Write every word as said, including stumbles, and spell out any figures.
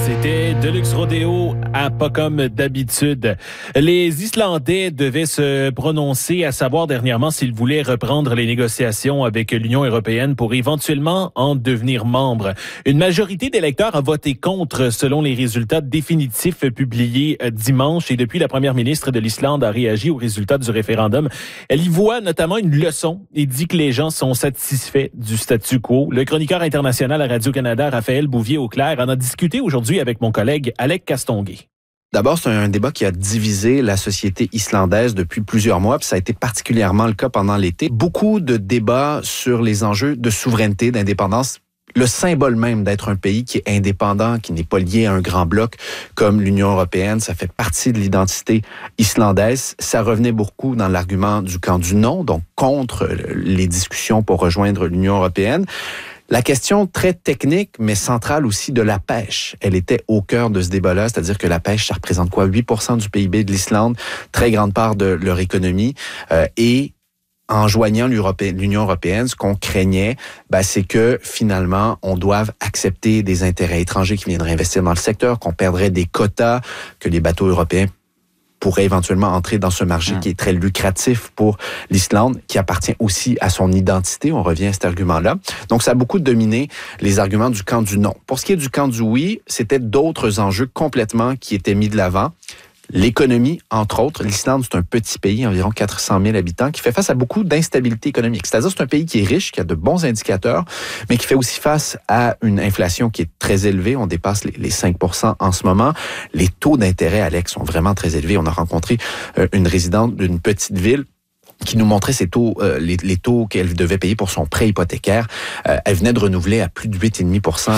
C'était Deluxe Rodeo à pas comme d'habitude. Les Islandais devaient se prononcer, à savoir dernièrement s'ils voulaient reprendre les négociations avec l'Union européenne pour éventuellement en devenir membre. Une majorité d'électeurs a voté contre selon les résultats définitifs publiés dimanche et depuis la première ministre de l'Islande a réagi aux résultats du référendum. Elle y voit notamment une leçon et dit que les gens sont satisfaits du statu quo. Le chroniqueur international à Radio-Canada, Raphaël Bouvier-Auclair, en a discuté aujourd'hui avec mon collègue Alec Castonguay. D'abord, c'est un débat qui a divisé la société islandaise depuis plusieurs mois, puis ça a été particulièrement le cas pendant l'été. Beaucoup de débats sur les enjeux de souveraineté, d'indépendance. Le symbole même d'être un pays qui est indépendant, qui n'est pas lié à un grand bloc comme l'Union européenne, ça fait partie de l'identité islandaise. Ça revenait beaucoup dans l'argument du camp du non, donc contre les discussions pour rejoindre l'Union européenne. La question très technique, mais centrale aussi de la pêche, elle était au cœur de ce débat-là, c'est-à-dire que la pêche, ça représente quoi? huit pour cent du P I B de l'Islande, très grande part de leur économie, euh, et en joignant l'Union européenne, ce qu'on craignait, ben, c'est que finalement, on doive accepter des intérêts étrangers qui viendraient investir dans le secteur, qu'on perdrait des quotas, que les bateaux européens pourrait éventuellement entrer dans ce marché mmh. qui est très lucratif pour l'Islande, qui appartient aussi à son identité. On revient à cet argument-là. Donc, ça a beaucoup dominé les arguments du camp du non. Pour ce qui est du camp du oui, c'était d'autres enjeux complètement qui étaient mis de l'avant. L'économie, entre autres. L'Islande, c'est un petit pays, environ quatre cent mille habitants, qui fait face à beaucoup d'instabilité économique. C'est-à-dire c'est un pays qui est riche, qui a de bons indicateurs, mais qui fait aussi face à une inflation qui est très élevée. On dépasse les, les cinq pour cent en ce moment. Les taux d'intérêt, Alex, sont vraiment très élevés. On a rencontré euh, une résidente d'une petite ville qui nous montrait ses taux, euh, les, les taux qu'elle devait payer pour son prêt hypothécaire. Euh, elle venait de renouveler à plus de huit virgule cinq pour cent.